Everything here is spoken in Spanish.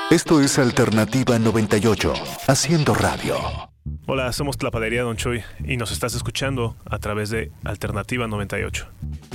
Esto es Alternativa 98, haciendo radio. Hola, somos Tlapadería Don Choy y nos estás escuchando a través de Alternativa 98.